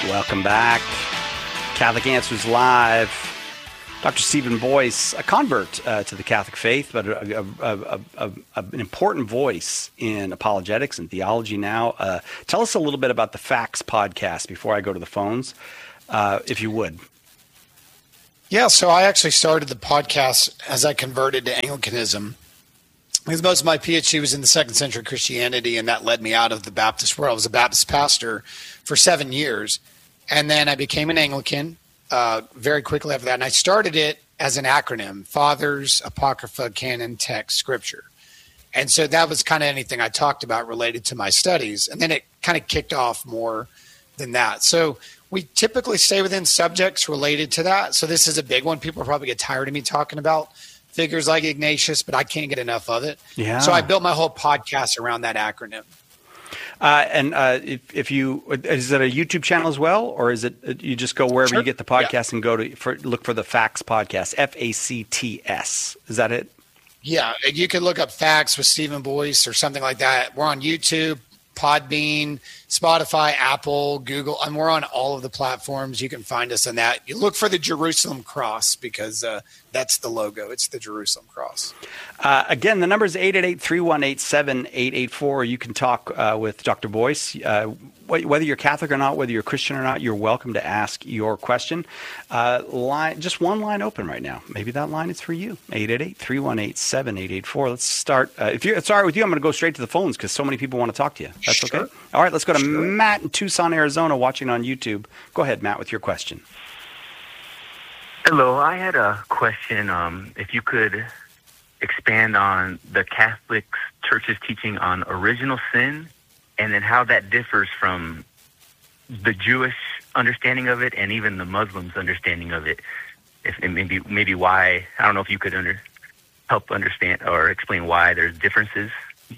Welcome back. Catholic Answers Live. Dr. Stephen Boyce, a convert to the Catholic faith, but an important voice in apologetics and theology now. Tell us a little bit about the Facts podcast before I go to the phones, if you would. Yeah, so I actually started the podcast as I converted to Anglicanism, because most of my PhD was in the second century Christianity, and that led me out of the Baptist world. I was a Baptist pastor for 7 years, and then I became an Anglican very quickly after that. And I started it as an acronym: Fathers, Apocrypha, Canon, Text, Scripture. And so that was kind of anything I talked about related to my studies. And then it kind of kicked off more than that. So we typically stay within subjects related to that. So this is a big one. People probably get tired of me talking about figures like Ignatius, but I can't get enough of it. Yeah. So I built my whole podcast around that acronym. If you, is it a YouTube channel as well, or is it you just go wherever you get the podcast and go to look for the Facts podcast, FACTS? Is that it? Yeah, you can look up Facts with Stephen Boyce or something like that. We're on YouTube, Podbean, Spotify, Apple, Google, and we're on all of the platforms. You can find us on that. You look for the Jerusalem cross, because that's the logo. It's the Jerusalem cross. Again, the number is 888-318-7884. You can talk with Dr. Boyce. Whether you're Catholic or not, whether you're Christian or not, you're welcome to ask your question. Just one line open right now. Maybe that line is for you. 888-318-7884. Let's start. If it's all right with you, I'm going to go straight to the phones because so many people want to talk to you. That's Sure. okay? All right, let's go to Matt in Tucson, Arizona, watching on YouTube. Go ahead, Matt, with your question. Hello, I had a question. If you could expand on the Catholic Church's teaching on original sin, and then how that differs from the Jewish understanding of it and even the Muslims' understanding of it. And maybe why, I don't know if you could help understand or explain why there's differences.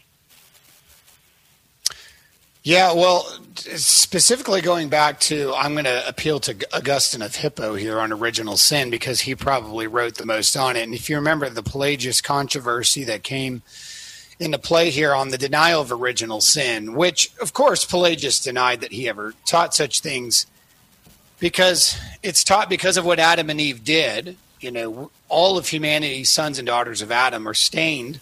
Yeah, well, specifically going back to, I'm going to appeal to Augustine of Hippo here on original sin, because he probably wrote the most on it. And if you remember the Pelagius controversy that came into play here on the denial of original sin, which, of course, Pelagius denied that he ever taught such things, because it's taught because of what Adam and Eve did. You know, all of humanity, sons and daughters of Adam, are stained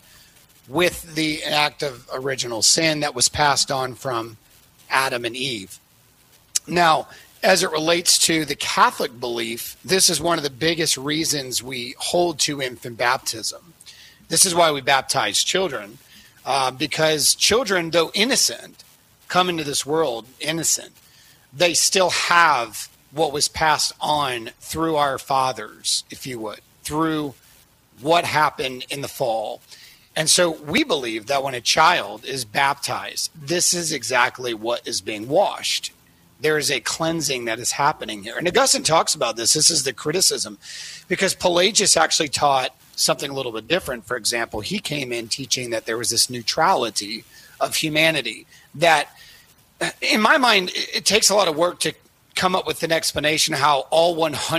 with the act of original sin that was passed on from Adam and Eve. Now, as it relates to the Catholic belief, this is one of the biggest reasons we hold to infant baptism. This is why we baptize children, because children, though innocent, come into this world innocent. They still have what was passed on through our fathers, if you would, through what happened in the fall. And so we believe that when a child is baptized, this is exactly what is being washed. There is a cleansing that is happening here. And Augustine talks about this. This is the criticism, because Pelagius actually taught something a little bit different. For example, he came in teaching that there was this neutrality of humanity that, in my mind, it takes a lot of work to come up with an explanation how all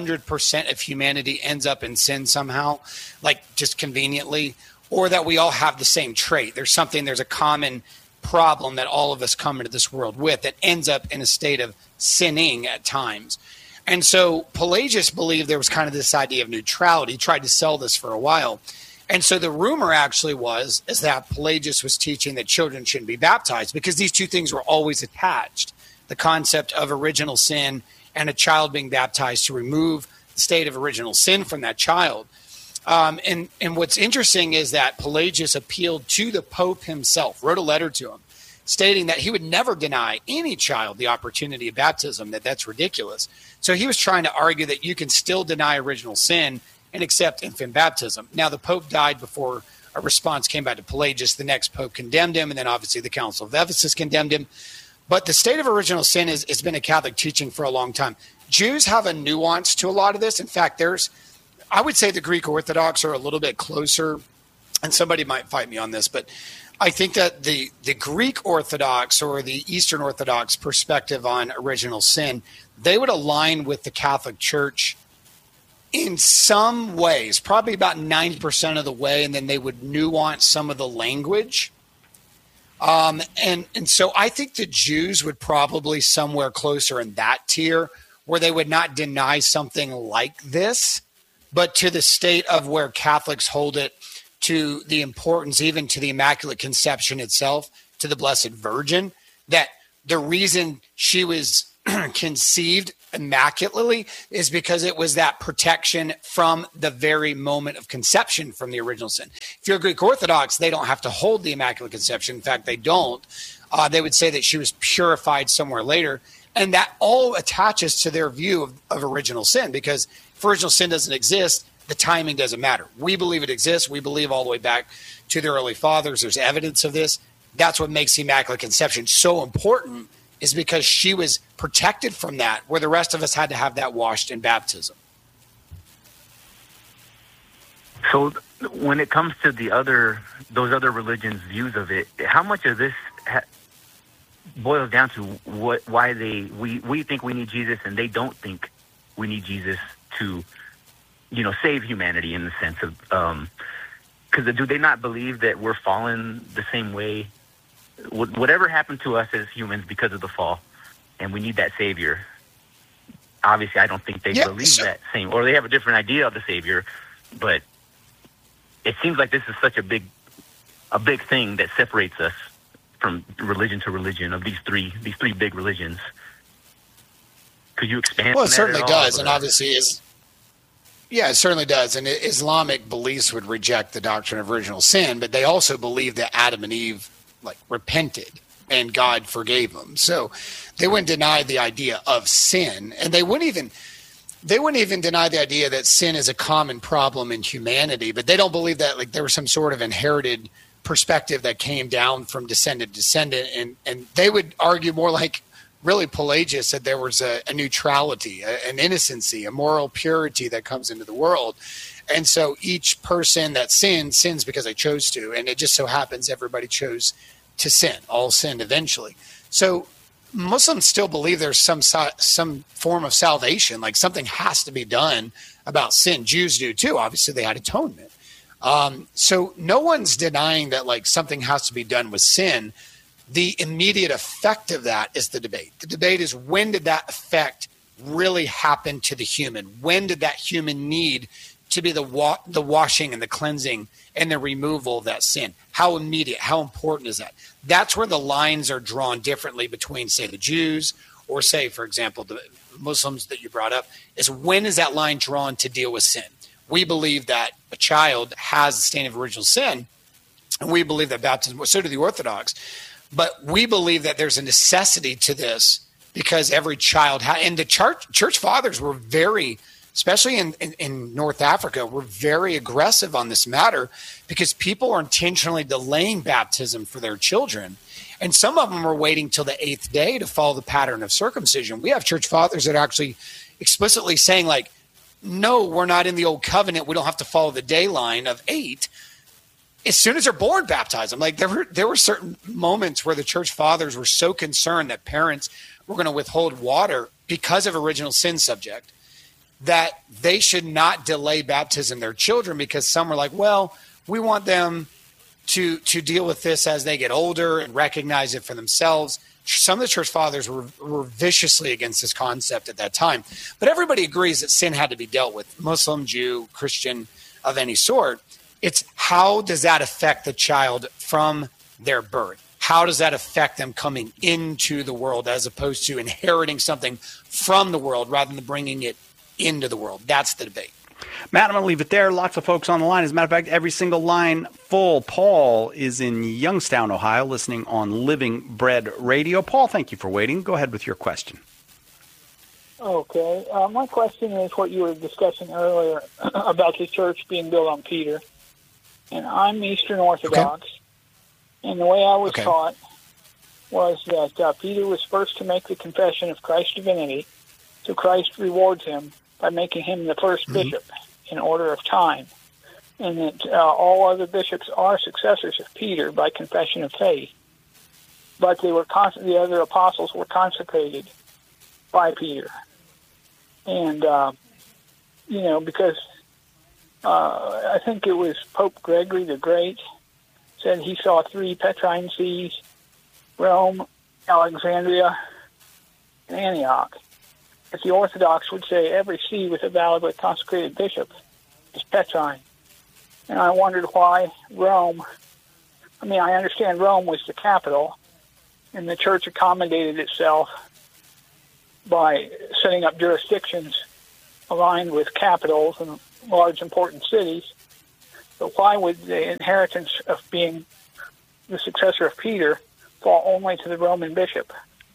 100% of humanity ends up in sin somehow, like just conveniently, or that we all have the same trait. There's a common problem that all of us come into this world with that ends up in a state of sinning at times. And so Pelagius believed there was kind of this idea of neutrality. He tried to sell this for a while. And so the rumor actually is that Pelagius was teaching that children shouldn't be baptized, because these two things were always attached: the concept of original sin and a child being baptized to remove the state of original sin from that child. And what's interesting is that Pelagius appealed to the Pope himself, wrote a letter to him, stating that he would never deny any child the opportunity of baptism, that's ridiculous. So he was trying to argue that you can still deny original sin and accept infant baptism. Now, the Pope died before a response came back to Pelagius. The next Pope condemned him, and then obviously the Council of Ephesus condemned him. But the state of original sin has been a Catholic teaching for a long time. Jews have a nuance to a lot of this. In fact, I would say the Greek Orthodox are a little bit closer, and somebody might fight me on this, but I think that the Greek Orthodox or the Eastern Orthodox perspective on original sin, they would align with the Catholic Church in some ways, probably about 90% of the way, and then they would nuance some of the language. And so I think the Jews would probably somewhere closer in that tier where they would not deny something like this, but to the state of where Catholics hold it to the importance, even to the Immaculate Conception itself, to the Blessed Virgin, that the reason she was conceived immaculately is because it was that protection from the very moment of conception from the original sin. If you're Greek Orthodox, they don't have to hold the Immaculate Conception. In fact, they don't. They would say that she was purified somewhere later. And that all attaches to their view of original sin, because if original sin doesn't exist, the timing doesn't matter. We believe it exists. We believe all the way back to the early fathers. There's evidence of this. That's what makes the Immaculate Conception so important, is because she was protected from that, where the rest of us had to have that washed in baptism. So when it comes to those other religions' views of it, how much of this boils down to why we think we need Jesus and they don't think we need Jesus to, save humanity, in the sense of, because do they not believe that we're fallen the same way? Whatever happened to us as humans because of the fall, and we need that Savior. Obviously, I don't think they believe that same, or they have a different idea of the Savior. But it seems like this is such a big thing that separates us from religion to religion, of these three big religions. Could you expand? Well, it certainly does, and obviously is. Yeah, it certainly does. And Islamic beliefs would reject the doctrine of original sin, but they also believe that Adam and Eve repented and God forgave them. So they wouldn't deny the idea of sin, and they wouldn't even deny the idea that sin is a common problem in humanity, but they don't believe that there was some sort of inherited perspective that came down from descendant to descendant. And they would argue more like really Pelagius, that there was a neutrality, an innocency, a moral purity that comes into the world. And so each person that sins because they chose to. And it just so happens everybody chose to sin. All sinned eventually. So Muslims still believe there's some form of salvation, like something has to be done about sin. Jews do too. Obviously, they had atonement. So no one's denying that something has to be done with sin. The immediate effect of that is the debate. The debate is, when did that effect really happen to the human? When did that human need to be the washing and the cleansing and the removal of that sin? How immediate, how important is that? That's where the lines are drawn differently between, say, the Jews or, say, for example, the Muslims that you brought up, is when is that line drawn to deal with sin? We believe that a child has the stain of original sin, and we believe that baptism, so do the Orthodox. But we believe that there's a necessity to this because every child and the church fathers were very, especially in North Africa, were very aggressive on this matter, because people are intentionally delaying baptism for their children. And some of them are waiting till the 8th day to follow the pattern of circumcision. We have church fathers that are actually explicitly saying, no, we're not in the old covenant. We don't have to follow the day line of 8. As soon as they're born, baptize them. There were certain moments where the church fathers were so concerned that parents were going to withhold water because of original sin subject, that they should not delay baptism their children, because some were like, well, we want them to deal with this as they get older and recognize it for themselves. Some of the church fathers were viciously against this concept at that time. But everybody agrees that sin had to be dealt with, Muslim, Jew, Christian, of any sort. It's how does that affect the child from their birth? How does that affect them coming into the world, as opposed to inheriting something from the world rather than bringing it into the world? That's the debate. Matt, I'm going to leave it there. Lots of folks on the line. As a matter of fact, every single line full. Paul is in Youngstown, Ohio, listening on Living Bread Radio. Paul, thank you for waiting. Go ahead with your question. Okay. My question is what you were discussing earlier about the church being built on Peter. And I'm Eastern Orthodox. Okay. And the way I was taught was that Peter was first to make the confession of Christ's divinity, so Christ rewards him by making him the first bishop in order of time, and that all other bishops are successors of Peter by confession of faith. But they were the other apostles were consecrated by Peter, and because I think it was Pope Gregory the Great said he saw 3 Petrine sees Rome, Alexandria, and Antioch. If the Orthodox would say every see with a validly consecrated bishop is Petrine. And I wondered why Rome, I understand Rome was the capital, and the church accommodated itself by setting up jurisdictions aligned with capitals and large important cities. But why would the inheritance of being the successor of Peter fall only to the Roman bishop?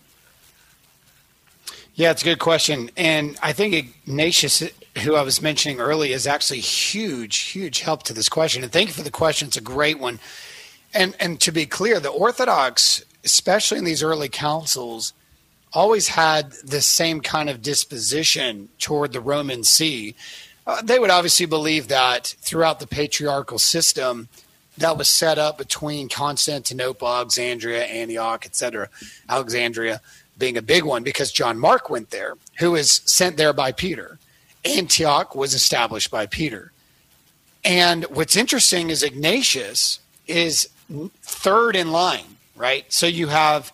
Yeah, it's a good question. And I think Ignatius, who I was mentioning earlier, is actually huge help to this question. And thank you for the question. It's a great one. And to be clear, the Orthodox, especially in these early councils, always had the same kind of disposition toward the Roman See. They would obviously believe that throughout the patriarchal system that was set up between Constantinople, Alexandria, Antioch, etc., Alexandria being a big one because John Mark went there, who was sent there by Peter. Antioch was established by Peter. And what's interesting is Ignatius is third in line, right? So you have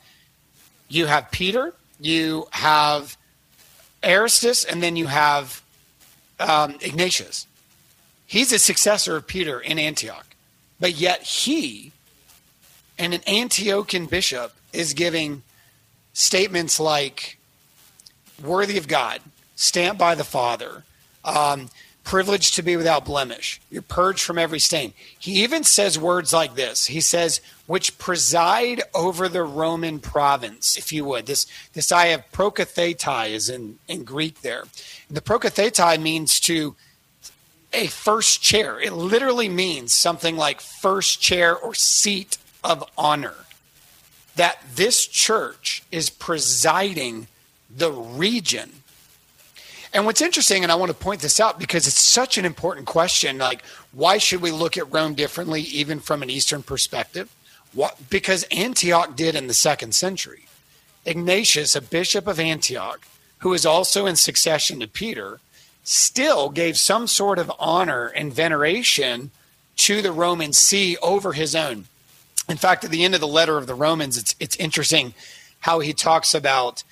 Peter, you have Aristus, and then you have Ignatius. He's a successor of Peter in Antioch, but yet he, and an Antiochian bishop, is giving statements like worthy of God, stamped by the Father, privileged to be without blemish, you're purged from every stain. He even says words like this. He says, which preside over the Roman province, if you would. This idea of prokathetai is in Greek there. And the prokathetai means to a first chair. It literally means something like first chair or seat of honor. That this church is presiding the region. And what's interesting, and I want to point this out because it's such an important question, like why should we look at Rome differently even from an Eastern perspective? Because Antioch did in the 2nd century. Ignatius, a bishop of Antioch, who is also in succession to Peter, still gave some sort of honor and veneration to the Roman See over his own. In fact, at the end of the letter of the Romans, it's interesting how he talks about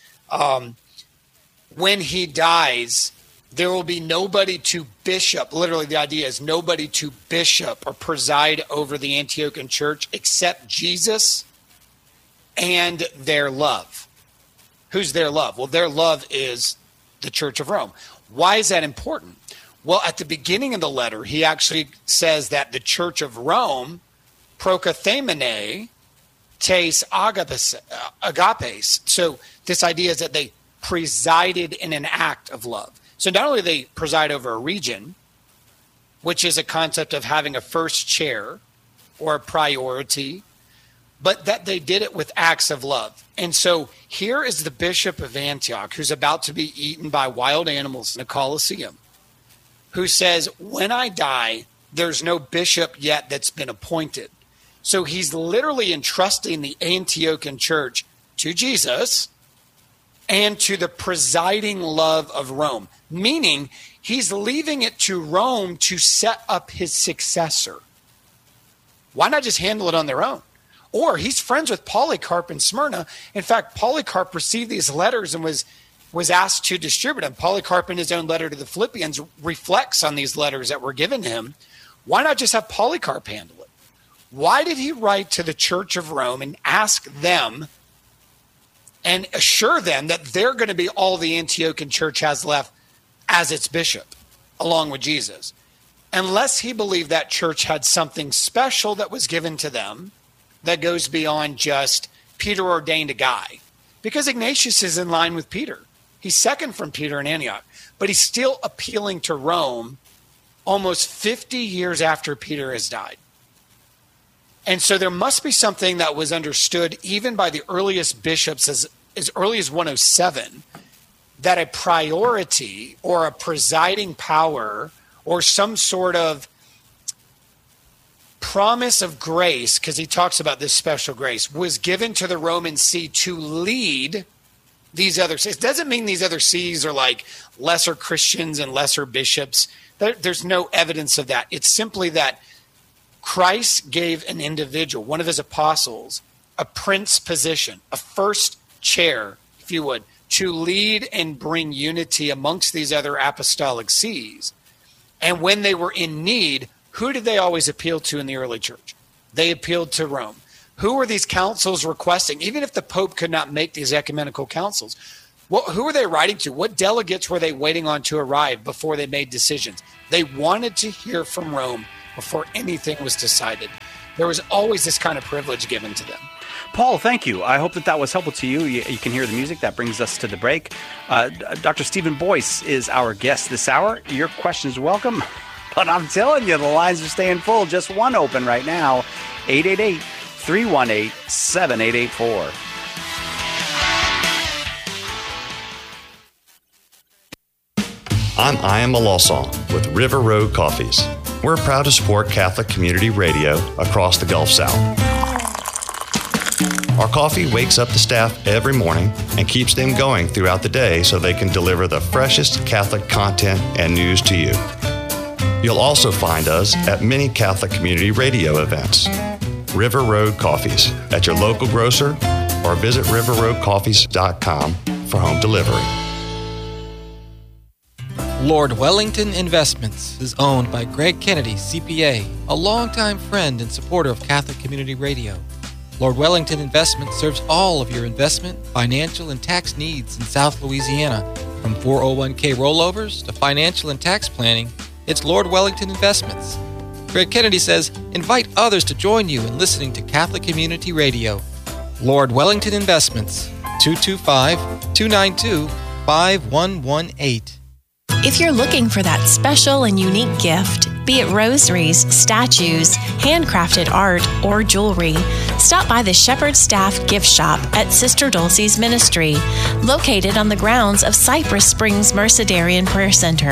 when he dies, there will be nobody to bishop. Literally, the idea is nobody to bishop or preside over the Antiochian church except Jesus and their love. Who's their love? Well, their love is the Church of Rome. Why is that important? Well, at the beginning of the letter, he actually says that the Church of Rome, prokathemene, tes agapes. So this idea is that they presided in an act of love. So not only do they preside over a region, which is a concept of having a first chair or a priority, but that they did it with acts of love. And so here is the bishop of Antioch, who's about to be eaten by wild animals in the Colosseum, who says, when I die, there's no bishop yet that's been appointed. So he's literally entrusting the Antiochian church to Jesus and to the presiding love of Rome, meaning he's leaving it to Rome to set up his successor. Why not just handle it on their own? Or he's friends with Polycarp in Smyrna. In fact, Polycarp received these letters and was asked to distribute them. Polycarp, in his own letter to the Philippians, reflects on these letters that were given to him. Why not just have Polycarp handle it? Why did he write to the Church of Rome and ask them and assure them that they're going to be all the Antiochian church has left as its bishop, along with Jesus? Unless he believed that church had something special that was given to them that goes beyond just Peter ordained a guy. Because Ignatius is in line with Peter. He's second from Peter in Antioch. But he's still appealing to Rome almost 50 years after Peter has died. And so there must be something that was understood even by the earliest bishops as early as 107, that a priority or a presiding power or some sort of promise of grace, because he talks about this special grace, was given to the Roman See to lead these other sees. It doesn't mean these other sees are like lesser Christians and lesser bishops. There's no evidence of that. It's simply that Christ gave an individual, one of his apostles, a prince position, a first chair, if you would, to lead and bring unity amongst these other apostolic sees. And when they were in need, who did they always appeal to in the early church? They appealed to Rome. Who were these councils requesting? Even if the Pope could not make these ecumenical councils, who were they writing to? What delegates were they waiting on to arrive before they made decisions? They wanted to hear from Rome before anything was decided. There was always this kind of privilege given to them. Paul, thank you. I hope that was helpful to you. You can hear the music. That brings us to the break. Dr. Stephen Boyce is our guest this hour. Your question is welcome, but I'm telling you, the lines are staying full. Just one open right now, 888-318-7884. I'm Ian Malawsong with River Road Coffees. We're proud to support Catholic Community Radio across the Gulf South. Our coffee wakes up the staff every morning and keeps them going throughout the day so they can deliver the freshest Catholic content and news to you. You'll also find us at many Catholic Community Radio events. River Road Coffees at your local grocer or visit riverroadcoffees.com for home delivery. Lord Wellington Investments is owned by Greg Kennedy, CPA, a longtime friend and supporter of Catholic Community Radio. Lord Wellington Investments serves all of your investment, financial, and tax needs in South Louisiana. From 401k rollovers to financial and tax planning, it's Lord Wellington Investments. Greg Kennedy says, invite others to join you in listening to Catholic Community Radio. Lord Wellington Investments, 225-292-5118. If you're looking for that special and unique gift, be it rosaries, statues, handcrafted art, or jewelry, stop by the Shepherd Staff Gift Shop at Sister Dulcie's Ministry, located on the grounds of Cypress Springs Mercedarian Prayer Center,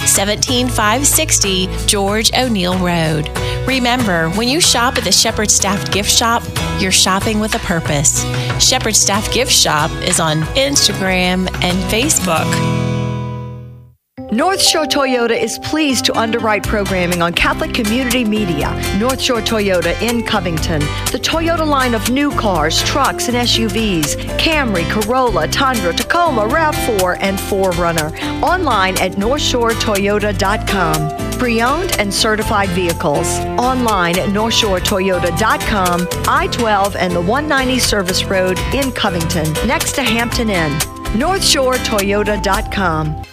17560 George O'Neill Road. Remember, when you shop at the Shepherd Staff Gift Shop, you're shopping with a purpose. Shepherd Staff Gift Shop is on Instagram and Facebook. North Shore Toyota is pleased to underwrite programming on Catholic Community Media. North Shore Toyota in Covington. The Toyota line of new cars, trucks, and SUVs. Camry, Corolla, Tundra, Tacoma, RAV4, and 4Runner. Online at NorthShoreToyota.com. Pre-owned and certified vehicles. Online at NorthShoreToyota.com. I-12 and the 190 Service Road in Covington, next to Hampton Inn. NorthShoreToyota.com.